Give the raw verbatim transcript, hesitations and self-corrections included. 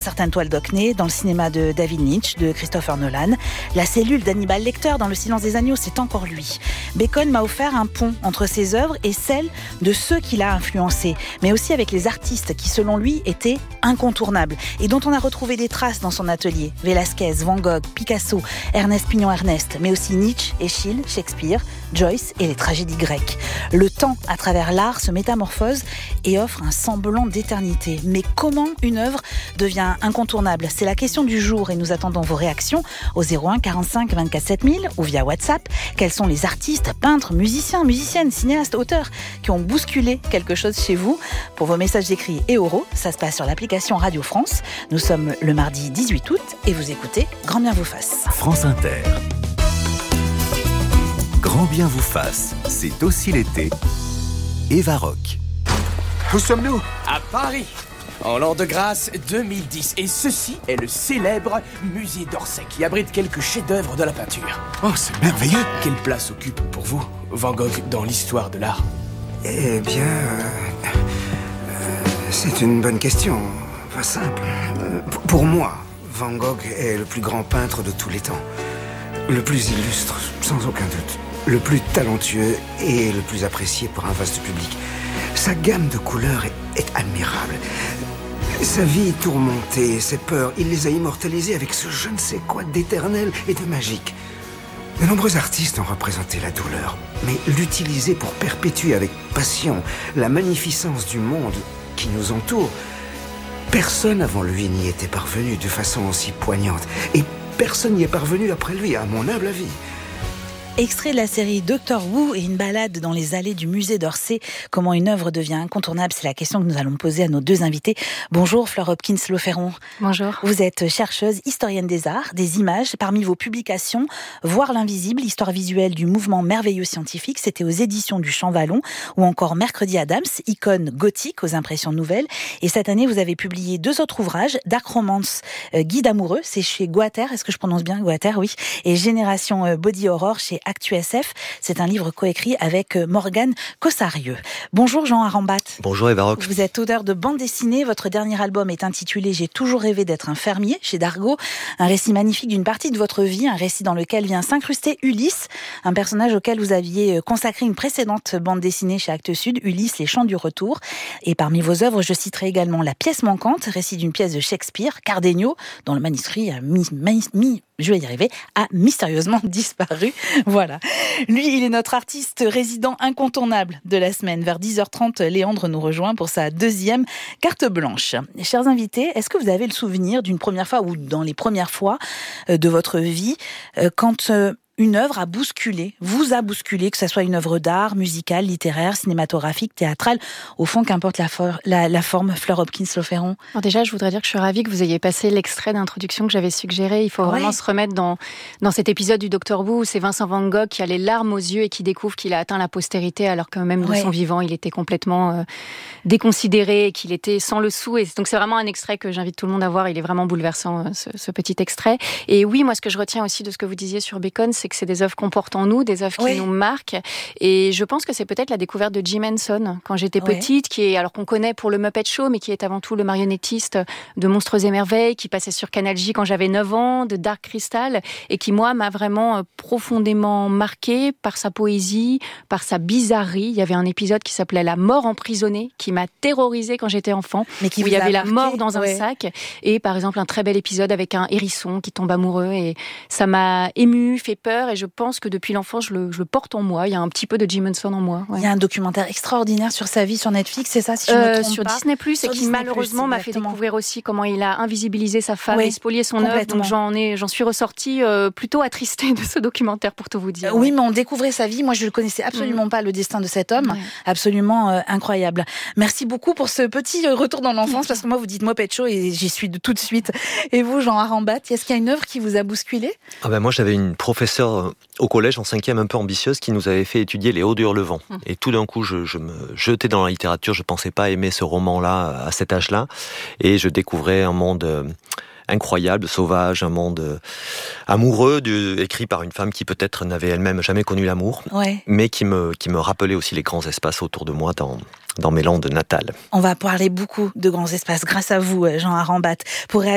certaines toiles d'Hockney, dans le cinéma de David Lynch, de Christopher Nolan. La cellule d'Hannibal Lecter dans Le Silence des agneaux, c'est encore lui. Bacon m'a offert un pont entre ses œuvres et celles de ceux qu'il a influencés, mais aussi avec les artistes qui, selon lui, étaient incontournables et dont on a retrouvé des traces dans son atelier. Velázquez, Van Gogh, Picasso, Ernest Pignon-Ernest, mais aussi Nietzsche, Eschyle, Shakespeare, Joyce et les tragédies grecques. Le temps, à travers l'art, se métamorphose et offre un semblant d'éternité. Mais comment une œuvre devient incontournable ? C'est la question du jour et nous attendons vos réactions au zéro un quarante-cinq vingt-quatre sept mille ou via WhatsApp. Quels sont les artistes, peintres, musiciens, musiciennes, cinéastes, auteurs qui ont bousculé quelque chose chez vous ? Pour vos messages écrits et oraux, ça se passe sur l'application Radio France. Nous sommes le mardi dix-huit août et vous écoutez Grand bien vous fasse. France Inter. Grand bien vous fasse, c'est aussi l'été. Eva Rock. Où sommes-nous ? À Paris, en l'an de grâce deux mille dix. Et ceci est le célèbre musée d'Orsay qui abrite quelques chefs-d'œuvre de la peinture. Oh, c'est merveilleux ! Quelle place occupe pour vous Van Gogh dans l'histoire de l'art ? Eh bien, euh, euh, c'est une bonne question. Pas simple. Euh, p- pour moi, Van Gogh est le plus grand peintre de tous les temps. Le plus illustre, sans aucun doute. Le plus talentueux et le plus apprécié par un vaste public. Sa gamme de couleurs est, est admirable. Sa vie tourmentée, ses peurs, il les a immortalisées avec ce je ne sais quoi d'éternel et de magique. De nombreux artistes ont représenté la douleur, mais l'utiliser pour perpétuer avec passion la magnificence du monde qui nous entoure, personne avant lui n'y était parvenu de façon aussi poignante. Et personne n'y est parvenu après lui, à mon humble avis. Extrait de la série Doctor Who et une balade dans les allées du musée d'Orsay. Comment une œuvre devient incontournable ? C'est la question que nous allons poser à nos deux invités. Bonjour Fleur Hopkins-Loferron. Bonjour. Vous êtes chercheuse, historienne des arts, des images. Parmi vos publications, Voir l'invisible, histoire visuelle du mouvement merveilleux scientifique, c'était aux éditions du Champ Vallon, ou encore Mercredi Adams, icône gothique aux impressions nouvelles. Et cette année, vous avez publié deux autres ouvrages, Dark Romance, euh, Guide amoureux, c'est chez Guater, est-ce que je prononce bien Guater ? Oui. Et Génération euh, Body Horror chez Actu S F. C'est un livre coécrit avec Morgane Cossarieux. Bonjour Jean Arambat. Bonjour Eva Rock. Vous êtes auteur de bande dessinée. Votre dernier album est intitulé J'ai toujours rêvé d'être un fermier chez Dargaud. Un récit magnifique d'une partie de votre vie, un récit dans lequel vient s'incruster Ulysse, un personnage auquel vous aviez consacré une précédente bande dessinée chez Actes Sud, Ulysse, les chants du retour. Et parmi vos œuvres, je citerai également La pièce manquante, récit d'une pièce de Shakespeare, Cardenio, dont le manuscrit a mis, mis, mis je vais y arriver, a mystérieusement disparu. Voilà. Lui, il est notre artiste résident incontournable de la semaine. Vers dix heures trente, Léandre nous rejoint pour sa deuxième carte blanche. Chers invités, est-ce que vous avez le souvenir d'une première fois ou dans les premières fois de votre vie quand une œuvre a bousculé, vous a bousculé, que ce soit une œuvre d'art, musicale, littéraire, cinématographique, théâtrale, au fond, qu'importe la, for- la, la forme, Fleur Hopkins-Loferron. Alors déjà, je voudrais dire que je suis ravie que vous ayez passé l'extrait d'introduction que j'avais suggéré. Il faut ouais. vraiment se remettre dans, dans cet épisode du Docteur Who où c'est Vincent Van Gogh qui a les larmes aux yeux et qui découvre qu'il a atteint la postérité alors que même de ouais. son vivant, il était complètement euh, déconsidéré et qu'il était sans le sou. Et donc c'est vraiment un extrait que j'invite tout le monde à voir. Il est vraiment bouleversant, euh, ce, ce petit extrait. Et oui, moi, ce que je retiens aussi de ce que vous disiez sur Bacon, c'est que c'est des œuvres qu'on porte en nous, des œuvres qui oui. nous marquent. Et je pense que c'est peut-être la découverte de Jim Henson quand j'étais ouais. petite, qui est, alors qu'on connaît pour le Muppet Show, mais qui est avant tout le marionnettiste de Monstres et Merveilles, qui passait sur Canal J quand j'avais neuf ans, de Dark Crystal, et qui, moi, m'a vraiment profondément marquée par sa poésie, par sa bizarrerie. Il y avait un épisode qui s'appelait La mort emprisonnée, qui m'a terrorisée quand j'étais enfant, mais qui où il y avait la marqué, mort dans un ouais. sac, et par exemple un très bel épisode avec un hérisson qui tombe amoureux, et ça m'a émue, fait peur, et je pense que depuis l'enfance, je le, je le porte en moi. Il y a un petit peu de Jim Henson en moi. Ouais. Il y a un documentaire extraordinaire sur sa vie sur Netflix, c'est ça, si je euh, me trompe sur pas. Disney plus, sur et qui Disney+, malheureusement m'a fait découvrir aussi comment il a invisibilisé sa femme oui, et spolié son œuvre. Donc j'en ai, j'en suis ressortie euh, plutôt attristée de ce documentaire, pour tout vous dire. Euh, oui, mais on découvrait sa vie. Moi, je ne connaissais absolument mmh. pas le destin de cet homme. Ouais. Absolument euh, incroyable. Merci beaucoup pour ce petit retour dans l'enfance, parce que moi, vous dites Muppet Show et j'y suis de tout de suite. Et vous, Jean Arambat, est-ce qu'il y a une œuvre qui vous a bousculé ? Ah ben moi, j'avais une professeure au collège en cinquième un peu ambitieuse qui nous avait fait étudier Les Hauts du Hurlevent. Mmh. Et tout d'un coup, je, je me jetais dans la littérature. Je pensais pas aimer ce roman-là à cet âge-là. Et je découvrais un monde euh, incroyable, sauvage, un monde euh, amoureux, du, écrit par une femme qui peut-être n'avait elle-même jamais connu l'amour, ouais. mais qui me, qui me rappelait aussi les grands espaces autour de moi dans, dans mes landes natales. On va parler beaucoup de grands espaces grâce à vous, Jean Arambat. Pour